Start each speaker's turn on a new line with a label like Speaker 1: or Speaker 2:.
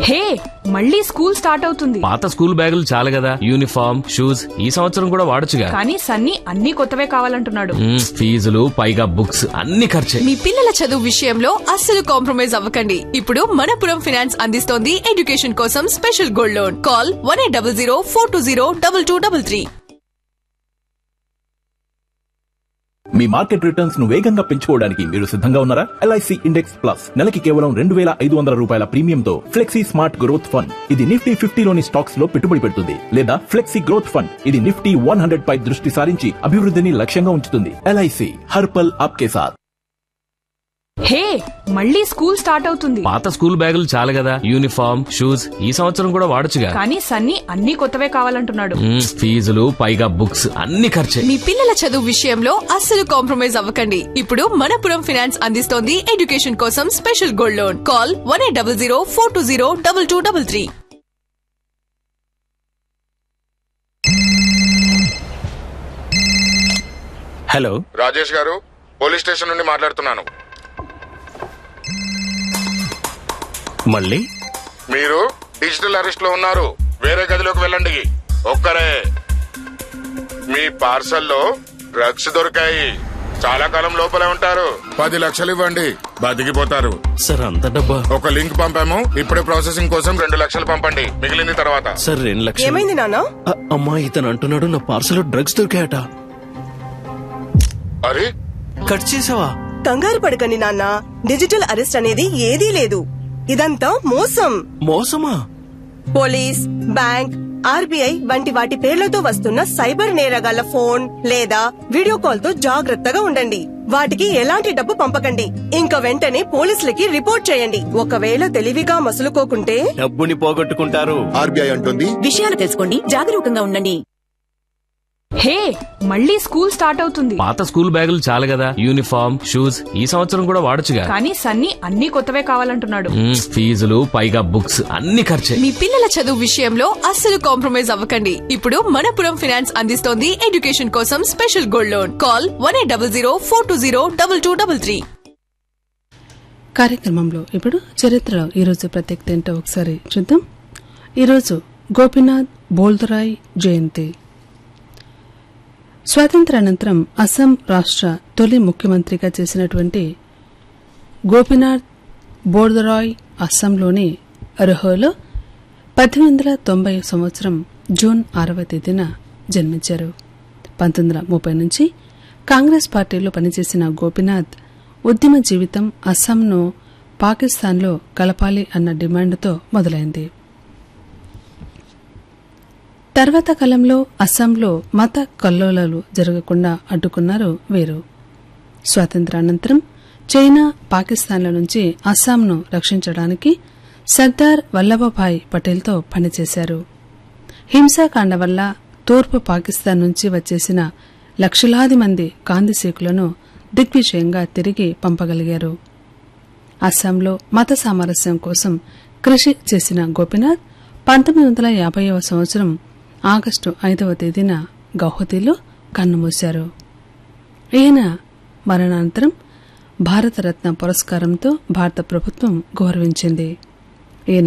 Speaker 1: హే, మళ్ళీ school start అవుతుంది.
Speaker 2: పాత స్కూల్ బ్యాగులు చాలు కదా, యూనిఫామ్, షూస్ ఈ సంవత్సరం కూడా వాడొచ్చుగా.
Speaker 1: కానీ సన్నీ అన్ని కొత్తవే కావాలంటున్నాడు.
Speaker 2: ఫీజులు పైగా బుక్స్ అన్ని ఖర్చే.
Speaker 3: మీ పిల్లల చదువు విషయంలో అస్సలు కాంప్రమైజ్ అవ్వకండి. ఇప్పుడు మనపురం ఫైనాన్స్ అందిస్తోంది ఎడ్యుకేషన్ కోసం స్పెషల్ గోల్డ్ లోన్. కాల్ 1800-420-2233.
Speaker 4: మీ మార్కెట్ రిటర్న్స్ ను వేగంగా పెంచుకోవడానికి మీరు సిద్ధంగా ఉన్నారా? LIC ఇండెక్స్ ప్లస్ నెలకి కేవలం 2,500 రూపాయల ప్రీమియంతో ఫ్లెక్సీ స్మార్ట్ గ్రోత్ ఫండ్. ఇది నిఫ్టీ 50లోని స్టాక్స్ లో పెట్టుబడి పెడుతుంది. లేదా ఫ్లెక్సీ గ్రోత్ ఫండ్, ఇది నిఫ్టీ 100 పై దృష్టి సారించి అభివృద్ధిని లక్ష్యంగా ఉంచుతుంది. LIC హర్ పల్ ఆప్కే సాథ్.
Speaker 1: హే, మళ్ళీ స్కూల్ స్టార్ట్ అవుతుంది.
Speaker 2: పాత స్కూల్ బ్యాగులు చాలు కదా, యూనిఫామ్, షూస్ ఈ సంవత్సరం కూడా వాడొచ్చుగా.
Speaker 1: కానీ సన్నీ అన్ని కొత్తవే కావాలంటున్నాడు.
Speaker 2: ఫీజులు పైగా బుక్స్ అన్ని ఖర్చే.
Speaker 3: మీ పిల్లల చదువు విషయంలో అస్సలు కాంప్రమైజ్ అవ్వకండి. ఇప్పుడు మనపురం ఫైనాన్స్ అందిస్తోంది ఎడ్యుకేషన్ కోసం special gold loan. Call 1800-420-2233.
Speaker 5: Hello,
Speaker 6: Rajesh గారు, పోలీస్ స్టేషన్ నుండి మాట్లాడుతున్నాను.
Speaker 5: మళ్ళీ
Speaker 6: మీరు డిజిటల్ అరెస్ట్ లో ఉన్నారు. వేరే గదిలోకి వెళ్ళండి. ఒక్కరే. మీ పార్సల్లో డ్రగ్స్ దొరికాయి. చాలా కాలం లోపలే ఉంటారు. 10 లక్షలు ఇవ్వండి, బతికిపోతారు.
Speaker 5: సార్, అంత డబ్బా?
Speaker 6: ఒక లింక్ పంపాము, ఇప్పుడే ప్రాసెసింగ్ కోసం 2 లక్షలు పంపండి, మిగిలింది తర్వాత.
Speaker 5: సార్, 2 లక్షలు.
Speaker 7: ఏమైంది నాన్న?
Speaker 5: అమ్మా, ఇతను అంటున్నాడు నా పార్సల్ డ్రగ్స్ దొరికాయట.
Speaker 6: అరే,
Speaker 5: కట్ చేసావా?
Speaker 7: కంగారు పడకండి నాన్న, డిజిటల్ అరెస్ట్ అనేది ఏదీ లేదు. ఇదంతా మోసం.
Speaker 5: మోసమా?
Speaker 7: పోలీస్, బ్యాంక్, RBI వంటి వాటి పేర్లతో వస్తున్న సైబర్ నేరగాళ్ల ఫోన్ లేదా వీడియో కాల్ తో జాగ్రత్తగా ఉండండి. వాటికి ఎలాంటి డబ్బు పంపకండి. ఇంకా వెంటనే పోలీసులకి రిపోర్ట్ చేయండి. ఒకవేళ తెలివిగా మసులుకోకుంటే
Speaker 5: డబ్బుని పోగొట్టుకుంటారు.
Speaker 6: RBI అంటుంది.
Speaker 8: విషయాలు తెలుసుకోండి, జాగరూకంగా ఉండండి.
Speaker 1: హే, మళ్ళీ స్కూల్ స్టార్ట్ అవుతుంది.
Speaker 2: పాత స్కూల్ బ్యాగులు చాలు కదా, యూనిఫామ్, షూస్ ఈ సంవత్సరం కూడా వాడొచ్చుగా.
Speaker 1: కానీ సన్నీ అన్ని కొత్తవే కావాలంటున్నాడు.
Speaker 2: ఫీజులు పైగా బుక్స్ అన్ని ఖర్చే.
Speaker 3: మీ పిల్లల చదువు విషయంలో అస్సలు కాంప్రమైజ్ అవ్వకండి. ఇప్పుడు మనపురం ఫైనాన్స్ అందిస్తోంది ఎడ్యుకేషన్ కోసం స్పెషల్ గోల్డ్ లోన్. కాల్ 1800-420-2233.
Speaker 9: కార్యక్రమంలో ఇప్పుడు చరిత్రలో ఈరోజు ప్రత్యేకత ఏంటో ఒకసారి చూద్దాం. ఈరోజు గోపీనాథ్ బోల్దరాయ్ జయంతి. స్వాతంత్రానంతరం అస్సాం రాష్ట్ర తొలి ముఖ్యమంత్రిగా చేసినటువంటి గోపీనాథ్ బోర్దరాయ్ అస్సాంలోని అర్హోలో 1890 సంవత్సరం జూన్ 6వ తేదీన జన్మించారు. 1930 నుంచి కాంగ్రెస్ పార్టీలో పనిచేసిన గోపీనాథ్ ఉద్యమ జీవితం అస్సాంను పాకిస్తాన్లో కలపాలి అన్న డిమాండ్తో మొదలైంది. తర్వాత కాలంలో అస్సాంలో మత కల్లోలాలు జరగకుండా అడ్డుకున్నారు వీరు. స్వాతంత్రానంతరం చైనా, పాకిస్తాన్ల నుంచి అస్సాంను రక్షించడానికి సర్దార్ వల్లభభాయ్ పటేల్తో పనిచేశారు. హింసాకాండ వల్ల తూర్పు పాకిస్తాన్ నుంచి వచ్చేసిన లక్షలాది మంది కాందిశీకులను దిగ్విజయంగా తిరిగి పంపగలిగారు. అస్సాంలో మత సామరస్యం కోసం కృషి చేసిన గోపీనాథ్ 1950వ సంవత్సరం ఆగస్టు 5వ తేదీన గౌహతిలో కన్నుమూశారు. ఈయన మరణానంతరం భారతరత్న పురస్కారంతో భారత ప్రభుత్వం గౌరవించింది.